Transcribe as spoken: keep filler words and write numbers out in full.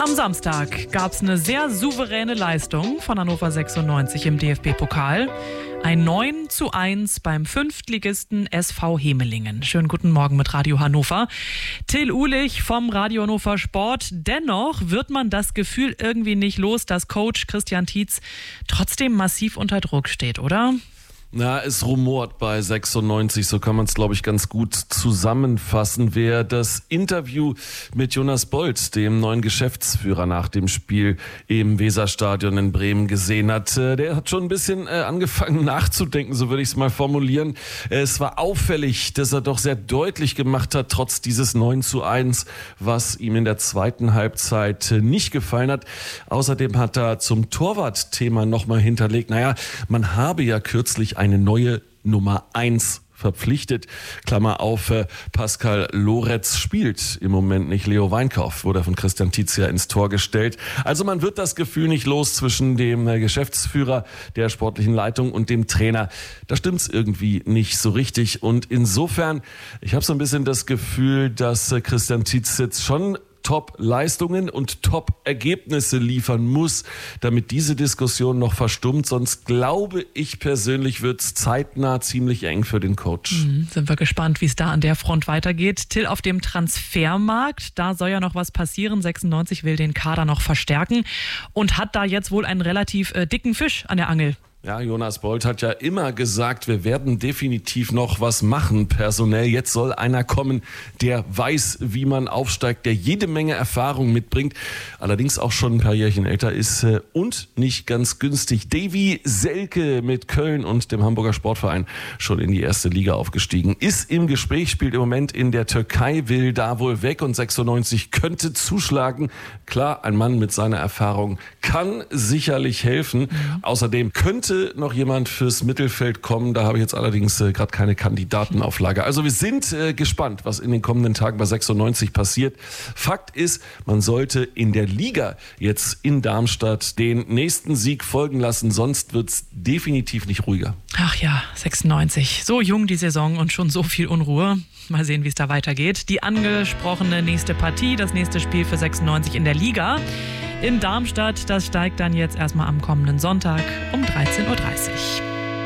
Am Samstag gab es eine sehr souveräne Leistung von Hannover sechsundneunzig im D F B-Pokal. Ein neun zu eins beim Fünftligisten S V Hemelingen. Schönen guten Morgen mit Radio Hannover. Till Uhlich vom Radio Hannover Sport. Dennoch wird man das Gefühl irgendwie nicht los, dass Coach Christian Tietz trotzdem massiv unter Druck steht, oder? Na, es rumort bei sechsundneunzig, so kann man es, glaube ich, ganz gut zusammenfassen. Wer das Interview mit Jonas Bold, dem neuen Geschäftsführer, nach dem Spiel im Weserstadion in Bremen gesehen hat, der hat schon ein bisschen äh, angefangen nachzudenken, so würde ich es mal formulieren. Es war auffällig, dass er doch sehr deutlich gemacht hat, trotz dieses neun zu eins, was ihm in der zweiten Halbzeit nicht gefallen hat. Außerdem hat er zum Torwartthema nochmal hinterlegt, naja, man habe ja kürzlich eine neue Nummer eins verpflichtet. Klammer auf, äh, Pascal Loretz spielt im Moment nicht. Leo Weinkauf wurde von Christian Tietz ja ins Tor gestellt. Also man wird das Gefühl nicht los zwischen dem äh, Geschäftsführer der sportlichen Leitung und dem Trainer. Da stimmt's irgendwie nicht so richtig. Und insofern, ich habe so ein bisschen das Gefühl, dass äh, Christian Tietz jetzt schon Top-Leistungen und Top-Ergebnisse liefern muss, damit diese Diskussion noch verstummt. Sonst glaube ich persönlich, wird es zeitnah ziemlich eng für den Coach. Mhm, sind wir gespannt, wie es da an der Front weitergeht. Till, auf dem Transfermarkt, da soll ja noch was passieren. sechsundneunzig will den Kader noch verstärken und hat da jetzt wohl einen relativ äh, dicken Fisch an der Angel. Ja, Jonas Bold hat ja immer gesagt, wir werden definitiv noch was machen personell. Jetzt soll einer kommen, der weiß, wie man aufsteigt, der jede Menge Erfahrung mitbringt, allerdings auch schon ein paar Jährchen älter ist äh, und nicht ganz günstig. Davy Selke mit Köln und dem Hamburger Sportverein schon in die erste Liga aufgestiegen. Ist im Gespräch, spielt im Moment in der Türkei, will da wohl weg und sechsundneunzig könnte zuschlagen. Klar, ein Mann mit seiner Erfahrung kann sicherlich helfen. Mhm. Außerdem könnte noch jemand fürs Mittelfeld kommen. Da habe ich jetzt allerdings äh, gerade keine Kandidaten auf Lager. Also wir sind äh, gespannt, was in den kommenden Tagen bei sechsundneunzig passiert. Fakt ist, man sollte in der Liga jetzt in Darmstadt den nächsten Sieg folgen lassen, sonst wird es definitiv nicht ruhiger. Ach ja, sechsundneunzig. So jung die Saison und schon so viel Unruhe. Mal sehen, wie es da weitergeht. Die angesprochene nächste Partie, das nächste Spiel für sechsundneunzig in der Liga in Darmstadt, das steigt dann jetzt erstmal am kommenden Sonntag um dreizehn Uhr dreißig.